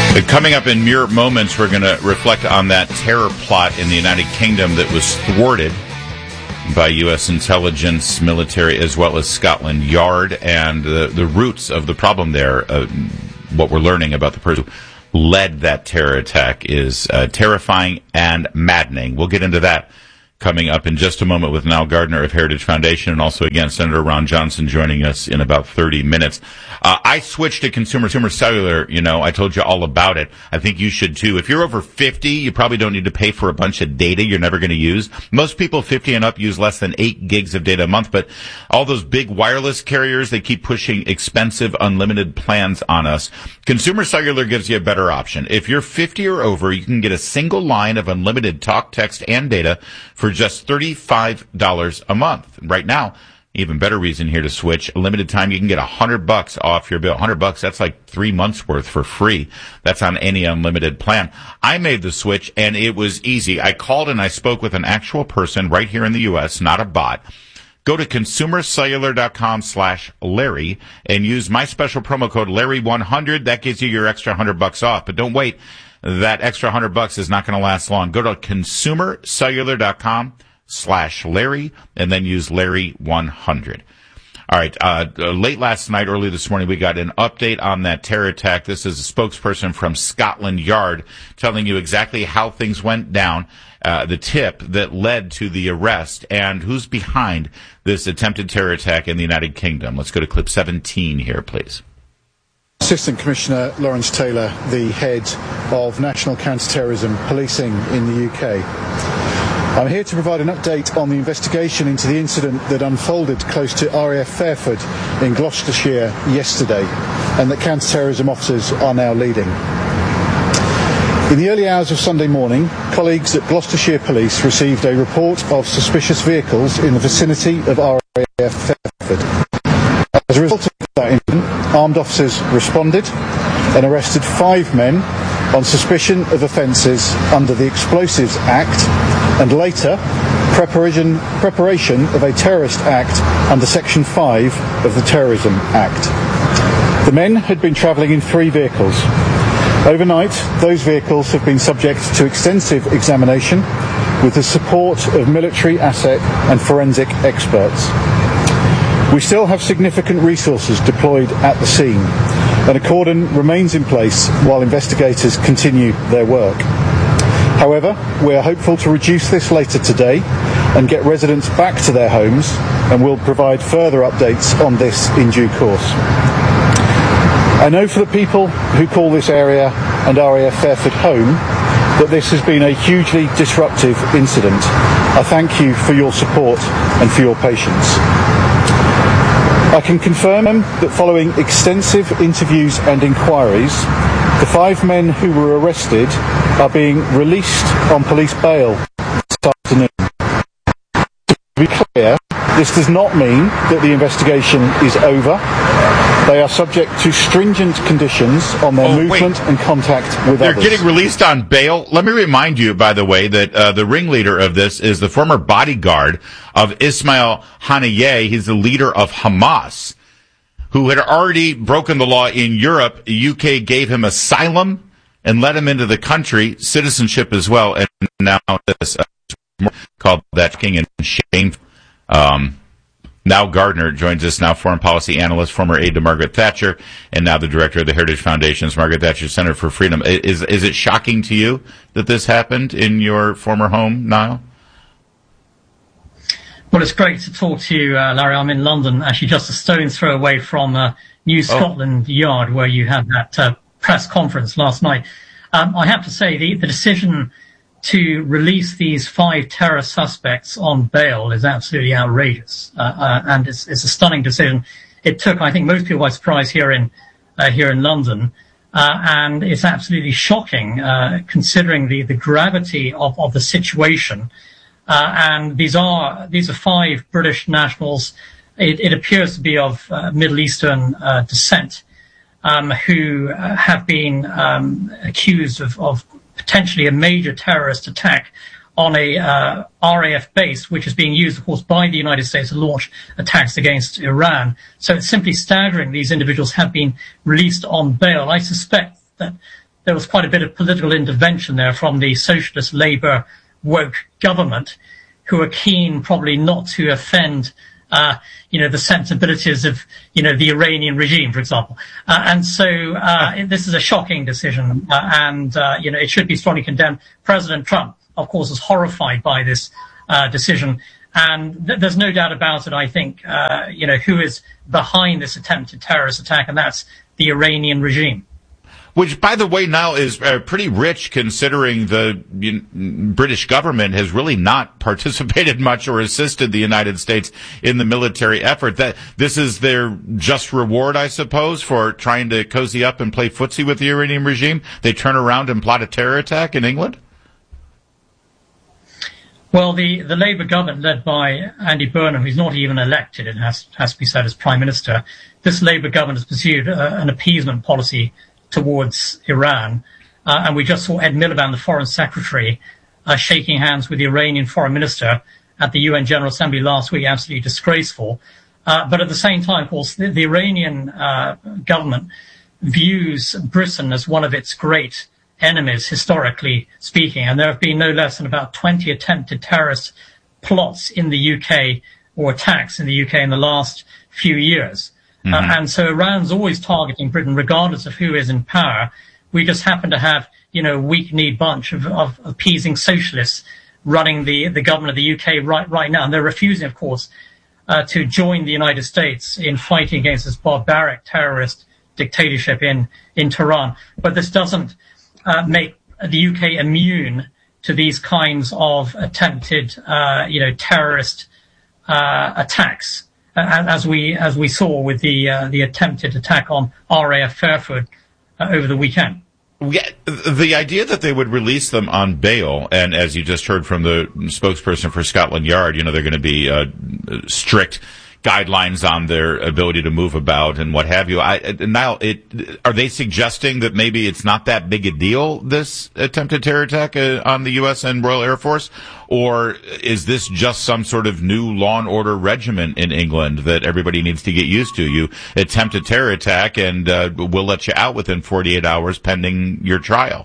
Coming up in mere moments, we're going to reflect on that terror plot in the United Kingdom that was thwarted by U.S. intelligence, military, as well as Scotland Yard, and the roots of the problem there. What we're learning about the person who led that terror attack is terrifying and maddening. We'll get into that coming up in just a moment with Niall Gardner of Heritage Foundation, and also, again, Senator Ron Johnson joining us in about 30 minutes. I switched to consumer cellular. You know, I told you all about it. I think you should, too. If you're over 50, you probably don't need to pay for a bunch of data you're never going to use. Most people 50 and up use less than 8 gigs of data a month, but all those big wireless carriers, they keep pushing expensive unlimited plans on us. Consumer cellular gives you a better option. If you're 50 or over, you can get a single line of unlimited talk, text, and data for just $35 a month. Right now, even better reason here to switch. A limited time, you can get $100 off your bill. $100, that's like 3 months worth for free. That's on any unlimited plan. I made the switch, and it was easy. I called and I spoke with an actual person right here in the U.S., not a bot. Go to consumercellular.com/Larry and use my special promo code Larry100. That gives you your extra $100 off. But don't wait. That extra $100 is not going to last long. Go to consumercellular.com/Larry and then use Larry100. All right. Late last night, early this morning, we got an update on that terror attack. This is a spokesperson from Scotland Yard telling you exactly how things went down, the tip that led to the arrest, and who's behind this attempted terror attack in the United Kingdom. Let's go to clip 17 here, please. Assistant Commissioner Lawrence Taylor, the head of National Counter-Terrorism Policing in the UK. I'm here to provide an update on the investigation into the incident that unfolded close to RAF Fairford in Gloucestershire yesterday, and that counter-terrorism officers are now leading. In the early hours of Sunday morning, colleagues at Gloucestershire Police received a report of suspicious vehicles in the vicinity of RAF Fairford. As a result of that incident, armed officers responded and arrested 5 men on suspicion of offences under the Explosives Act and later preparation of a terrorist act under Section 5 of the Terrorism Act. The men had been travelling in 3 vehicles. Overnight, those vehicles have been subject to extensive examination with the support of military asset and forensic experts. We still have significant resources deployed at the scene, and a cordon remains in place while investigators continue their work. However, we are hopeful to reduce this later today and get residents back to their homes, and we'll provide further updates on this in due course. I know for the people who call this area and RAF Fairford home that this has been a hugely disruptive incident. I thank you for your support and for your patience. I can confirm that following extensive interviews and inquiries, the 5 men who were arrested are being released on police bail this afternoon. To be clear, this does not mean that the investigation is over. They are subject to stringent conditions on their movement and contact with others. They're getting released on bail. Let me remind you, by the way, that the ringleader of this is the former bodyguard of Ismail Haniyeh. He's the leader of Hamas, who had already broken the law in Europe. The UK gave him asylum and let him into the country, citizenship as well, and now this called that king and shame. Now Gardner joins us now, foreign policy analyst, former aide to Margaret Thatcher, and now the director of the Heritage Foundation's Margaret Thatcher Center for Freedom. Is it shocking to you that this happened in your former home, Niall? Well, it's great to talk to you, Larry. I'm in London, actually just a stone's throw away from New Scotland Yard, where you had that press conference last night. I have to say, the decision to release these 5 terror suspects on bail is absolutely outrageous, and it's a stunning decision. It took, I think, most people by surprise here in London, and it's absolutely shocking considering the gravity of the situation. And these are 5 British nationals. It appears to be of Middle Eastern descent, who have been accused of potentially a major terrorist attack on a RAF base, which is being used, of course, by the United States to launch attacks against Iran. So it's simply staggering these individuals have been released on bail. I suspect that there was quite a bit of political intervention there from the socialist Labour woke government, who are keen probably not to offend the sensibilities of, the Iranian regime, for example. And so this is a shocking decision, and it should be strongly condemned. President Trump, of course, is horrified by this decision. And there's no doubt about it, I think, who is behind this attempted terrorist attack, and that's the Iranian regime. Which, by the way, now is pretty rich, considering the British government has really not participated much or assisted the United States in the military effort. That this is their just reward, I suppose, for trying to cozy up and play footsie with the Iranian regime. They turn around and plot a terror attack in England? Well, the Labour government, led by Andy Burnham, who's not even elected, it has to be said, as Prime Minister, this Labour government has pursued an appeasement policy towards Iran. And we just saw Ed Miliband, the Foreign Secretary, shaking hands with the Iranian Foreign Minister at the UN General Assembly last week. Absolutely disgraceful. But at the same time, of course, the Iranian government views Britain as one of its great enemies, historically speaking. And there have been no less than about 20 attempted terrorist plots in the UK, or attacks in the UK, in the last few years. Mm-hmm. And so Iran's always targeting Britain, regardless of who is in power. We just happen to have, a weak-kneed bunch of appeasing socialists running the government of the UK right now. And they're refusing, of course, to join the United States in fighting against this barbaric terrorist dictatorship in Tehran. But this doesn't make the UK immune to these kinds of attempted, terrorist attacks. As we saw with the attempted attack on RAF Fairford over the weekend. Yeah, the idea that they would release them on bail, and as you just heard from the spokesperson for Scotland Yard, they're going to be strict guidelines on their ability to move about and what have you. Are they suggesting that maybe it's not that big a deal, this attempted terror attack on the U.S. and Royal Air Force? Or is this just some sort of new law and order regimen in England that everybody needs to get used to? You attempt a terror attack and we'll let you out within 48 hours pending your trial.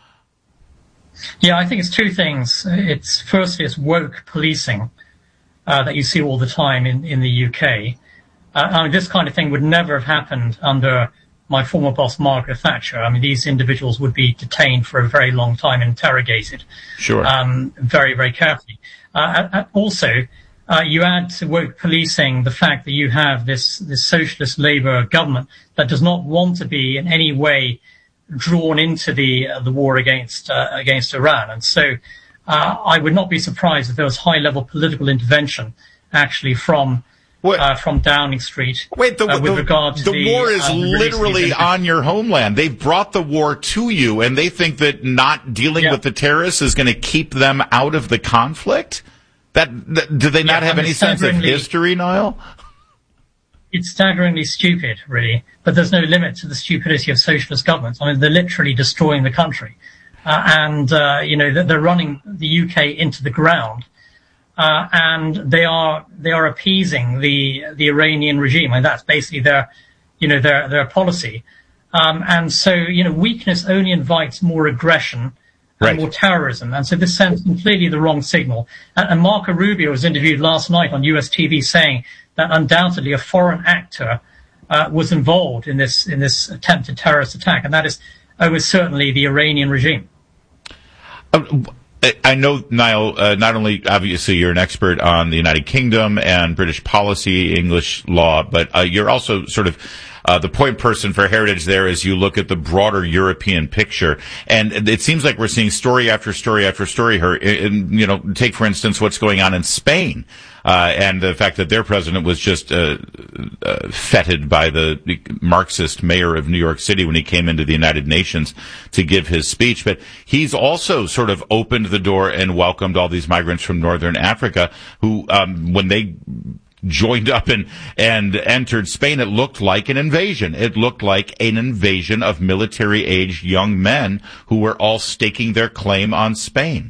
Yeah, I think it's two things. Firstly, it's woke policing that you see all the time in the UK. This kind of thing would never have happened under my former boss, Margaret Thatcher. These individuals would be detained for a very long time and interrogated. Sure. Very, very carefully. Also, you add to woke policing the fact that you have this socialist Labour government that does not want to be in any way drawn into the war against Iran. And so I would not be surprised if there was high-level political intervention actually from Downing Street. Wait, with regard to the war is literally on your homeland. They've brought the war to you, and they think that not dealing with the terrorists is going to keep them out of the conflict? Do they not have any sense of history, Niall? It's staggeringly stupid, really. But there's no limit to the stupidity of socialist governments. They're literally destroying the country. They're running the UK into the ground. And they are appeasing the Iranian regime, and that's basically their policy. And so, weakness only invites more aggression and more terrorism. And so this sends completely the wrong signal. And Marco Rubio was interviewed last night on US TV saying that undoubtedly a foreign actor was involved in this attempted terrorist attack, and that is almost certainly the Iranian regime. I know, Niall, not only obviously you're an expert on the United Kingdom and British policy, English law, but you're also sort of the point person for Heritage there as you look at the broader European picture. And it seems like we're seeing story after story after story here. Take, for instance, what's going on in Spain. And the fact that their president was just feted by the Marxist mayor of New York City when he came into the United Nations to give his speech. But he's also sort of opened the door and welcomed all these migrants from Northern Africa who, when they joined up and entered Spain, it looked like an invasion. It looked like an invasion of military-aged young men who were all staking their claim on Spain.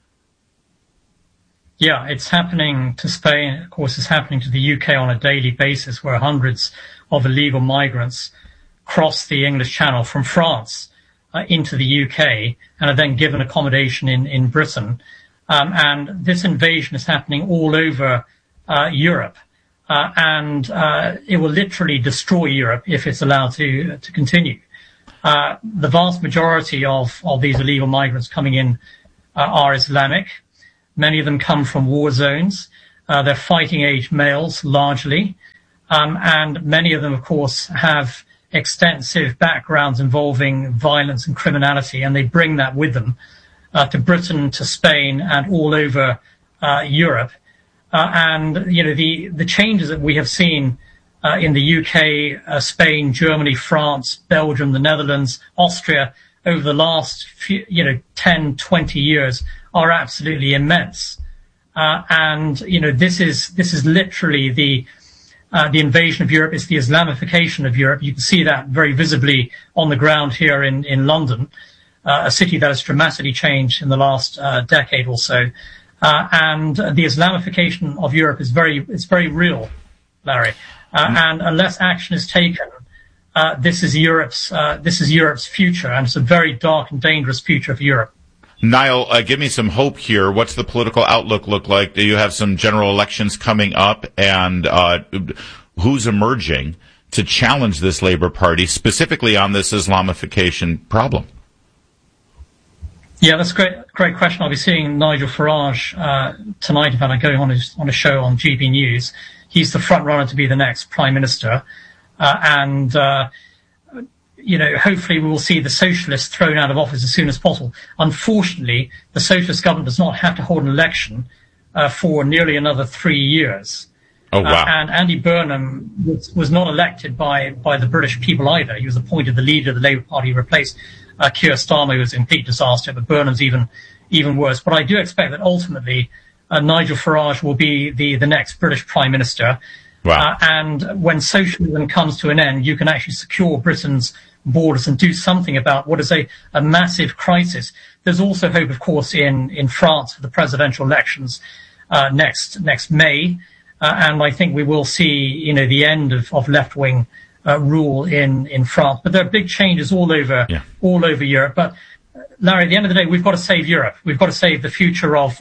Yeah, it's happening to Spain. Of course, it's happening to the UK on a daily basis, where hundreds of illegal migrants cross the English Channel from France into the UK and are then given accommodation in Britain. And this invasion is happening all over Europe. And it will literally destroy Europe if it's allowed to continue. The vast majority of these illegal migrants coming in are Islamic. Many of them come from war zones. They're fighting-age males, largely. And many of them, of course, have extensive backgrounds involving violence and criminality, and they bring that with them to Britain, to Spain, and all over Europe. And, you know, the changes that we have seen in the UK, Spain, Germany, France, Belgium, the Netherlands, Austria, over the last 10, 20 years are absolutely immense. And, you know, this is literally the invasion of Europe. It's the Islamification of Europe. You can see that very visibly on the ground here in London, a city that has dramatically changed in the last decade or so. And the Islamification of Europe is very real, Larry. And unless action is taken, this is Europe's future, and it's a very dark and dangerous future for Europe. Niall, give me some hope here. What's the political outlook look like? Do you have some general elections coming up, and who's emerging to challenge this Labour Party, specifically on this Islamification problem? Yeah, that's a great question. I'll be seeing Nigel Farage tonight, in fact, I'm going on a show on GB News. He's the front runner to be the next Prime Minister. You know, hopefully we will see the socialists thrown out of office as soon as possible. Unfortunately, the socialist government does not have to hold an election for nearly another 3 years. Oh, wow. And Andy Burnham was not elected by the British people either. He was appointed the leader of the Labour Party, replaced Keir Starmer, who was a complete disaster, but Burnham's even worse. But I do expect that ultimately Nigel Farage will be the next British Prime Minister. Wow. And when socialism comes to an end, you can actually secure Britain's borders and do something about what is a massive crisis. There's also hope, of course, in France for the presidential elections next May. And I think we will see, you know, the end of left-wing rule in France. But there are big changes all over Europe. But Larry, at the end of the day, we've got to save Europe. We've got to save the future of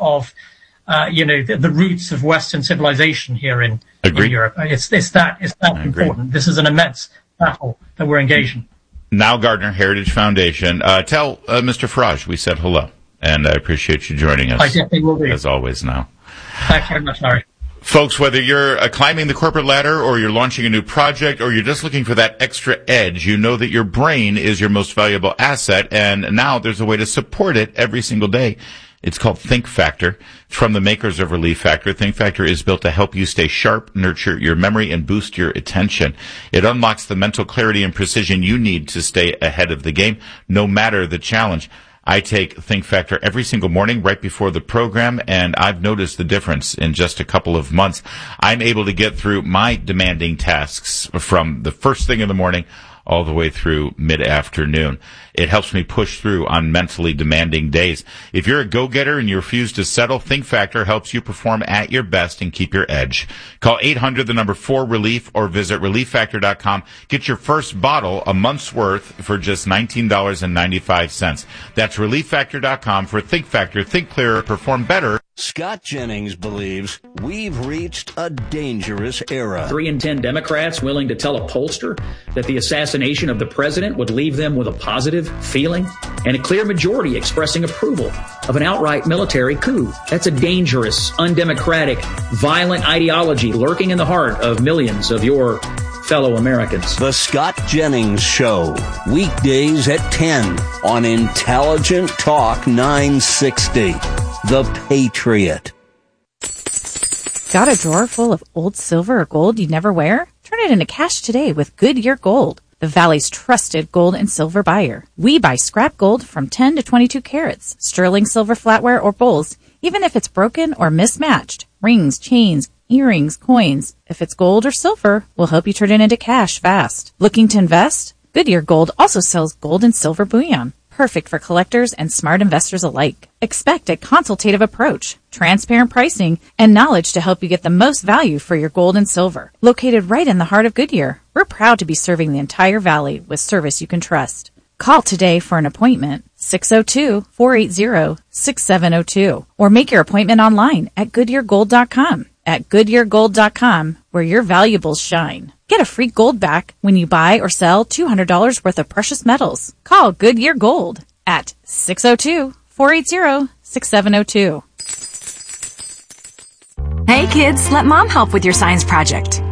the roots of Western civilization here in Europe. It's that important. This is an immense battle that we're engaged in. Niall Gardner, Heritage Foundation. Tell Mr. Farage we said hello, and I appreciate you joining us. I definitely will be. As always now. Thanks very much, Larry. Folks, whether you're climbing the corporate ladder or you're launching a new project or you're just looking for that extra edge, you know that your brain is your most valuable asset, and now there's a way to support it every single day. It's called Think Factor. It's from the makers of Relief Factor. Think Factor is built to help you stay sharp, nurture your memory, and boost your attention. It unlocks the mental clarity and precision you need to stay ahead of the game, no matter the challenge. I take Think Factor every single morning right before the program, and I've noticed the difference in just a couple of months. I'm able to get through my demanding tasks from the first thing in the morning all the way through mid-afternoon. It helps me push through on mentally demanding days. If you're a go-getter and you refuse to settle, Think Factor helps you perform at your best and keep your edge. Call 800-4RELIEF or visit ReliefFactor.com. Get your first bottle, a month's worth, for just $19.95. That's ReliefFactor.com for Think Factor. Think clearer, perform better. Scott Jennings believes we've reached a dangerous era. 3 in 10 Democrats willing to tell a pollster that the assassination of the president would leave them with a positive feeling, and a clear majority expressing approval of an outright military coup. That's a dangerous, undemocratic, violent ideology lurking in the heart of millions of your fellow Americans. The Scott Jennings Show, weekdays at 10 on Intelligent Talk 960. The Patriot. Got a drawer full of old silver or gold you'd never wear? Turn it into cash today with Goodyear Gold, the Valley's trusted gold and silver buyer. We buy scrap gold from 10 to 22 carats, sterling silver flatware or bowls, even if it's broken or mismatched. Rings, chains, earrings, coins. If it's gold or silver, we'll help you turn it into cash fast. Looking to invest? Goodyear Gold also sells gold and silver bullion. Perfect for collectors and smart investors alike. Expect a consultative approach, transparent pricing, and knowledge to help you get the most value for your gold and silver. Located right in the heart of Goodyear, we're proud to be serving the entire valley with service you can trust. Call today for an appointment, 602-480-6702, or make your appointment online at GoodyearGold.com. At GoodyearGold.com, where your valuables shine. Get a free gold back when you buy or sell $200 worth of precious metals. Call Goodyear Gold at 602-480-6702. Hey kids, let mom help with your science project.